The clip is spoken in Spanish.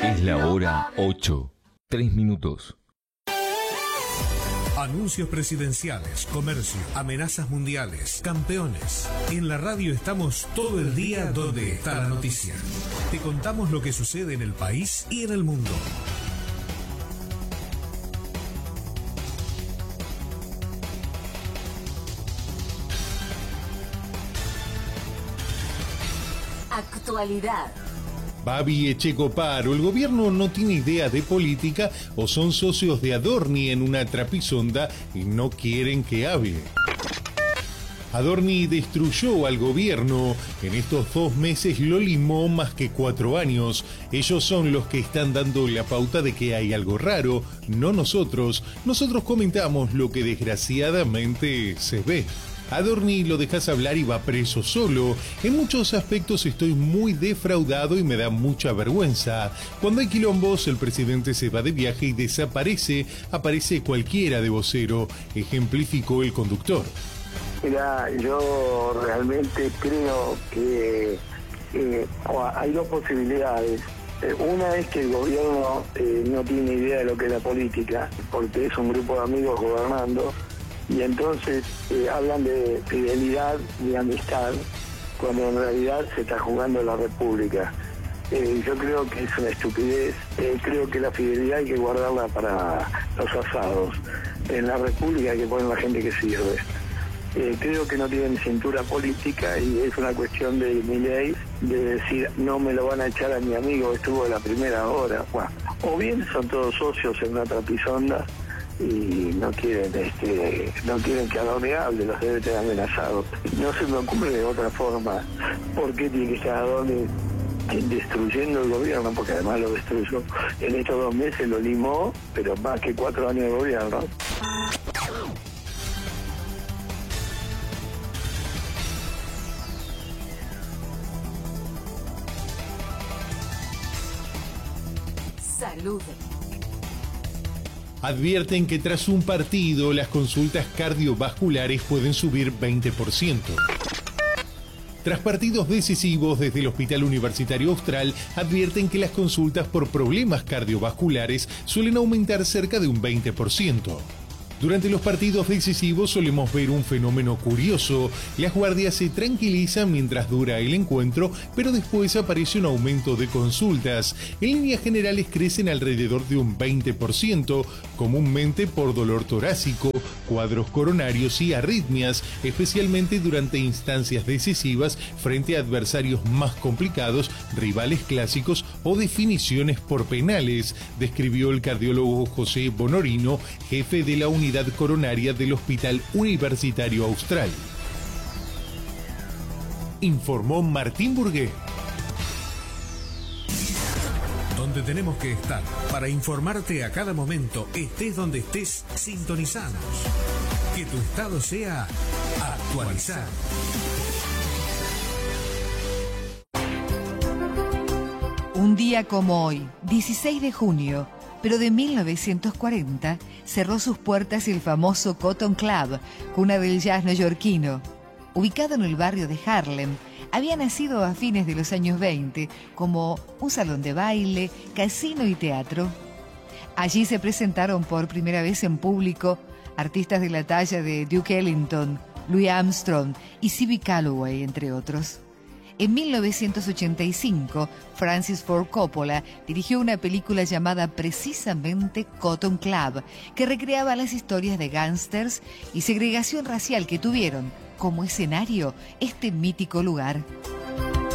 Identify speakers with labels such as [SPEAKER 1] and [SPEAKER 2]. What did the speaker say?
[SPEAKER 1] Es la hora 8, 3 minutos.
[SPEAKER 2] Anuncios presidenciales, comercio, amenazas mundiales, campeones. En la radio estamos todo el día donde está la noticia. Te contamos lo que sucede en el país y en el mundo.
[SPEAKER 3] Actualidad.
[SPEAKER 4] Babi Echecoparo, el gobierno no tiene idea de política o son socios de Adorni en una trapisonda y no quieren que hable. Adorni destruyó al gobierno. En estos 2 meses lo limó más que 4 años. Ellos son los que están dando la pauta de que hay algo raro, no nosotros. Nosotros comentamos lo que desgraciadamente se ve. Adorni lo dejas hablar y va preso solo. En muchos aspectos estoy muy defraudado y me da mucha vergüenza. Cuando hay quilombos, el presidente se va de viaje y desaparece. Aparece cualquiera de vocero, ejemplificó el conductor.
[SPEAKER 5] Mira, yo realmente creo que hay 2 posibilidades. Una es que el gobierno no tiene idea de lo que es la política, porque es un grupo de amigos gobernando. Y entonces hablan de fidelidad y amistad, cuando en realidad se está jugando la República. Yo creo que es una estupidez. Creo que la fidelidad hay que guardarla para los asados. En la República hay que poner la gente que sirve. Creo que no tienen cintura política y es una cuestión de Milei de decir no me lo van a echar a mi amigo, estuvo de la primera hora. Bueno, o bien son todos socios en una trapisonda y no quieren que Adorni hable, los debe tener amenazados. No se me ocurre de otra forma por qué tiene que estar Adorni destruyendo el gobierno, porque además lo destruyó en estos 2 meses, lo limó, pero más que 4 años de gobierno.
[SPEAKER 3] Salud.
[SPEAKER 4] Advierten que tras un partido las consultas cardiovasculares pueden subir 20%. Tras partidos decisivos desde el Hospital Universitario Austral, advierten que las consultas por problemas cardiovasculares suelen aumentar cerca de un 20%. Durante los partidos decisivos solemos ver un fenómeno curioso. Las guardias se tranquilizan mientras dura el encuentro, pero después aparece un aumento de consultas. En líneas generales crecen alrededor de un 20%, comúnmente por dolor torácico, cuadros coronarios y arritmias, especialmente durante instancias decisivas frente a adversarios más complicados, rivales clásicos o definiciones por penales, describió el cardiólogo José Bonorino, jefe de la unidad coronaria del Hospital Universitario Austral. Informó Martín Burgué.
[SPEAKER 2] Donde tenemos que estar para informarte a cada momento, estés donde estés, sintonizanos. Que tu estado sea actualizado.
[SPEAKER 6] Un día como hoy, 16 de junio, pero de 1940, cerró sus puertas el famoso Cotton Club, cuna del jazz neoyorquino. Ubicado en el barrio de Harlem, había nacido a fines de los años 20 como un salón de baile, casino y teatro. Allí se presentaron por primera vez en público artistas de la talla de Duke Ellington, Louis Armstrong y C.B. Calloway, entre otros. En 1985, Francis Ford Coppola dirigió una película llamada precisamente Cotton Club, que recreaba las historias de gángsters y segregación racial que tuvieron como escenario este mítico lugar.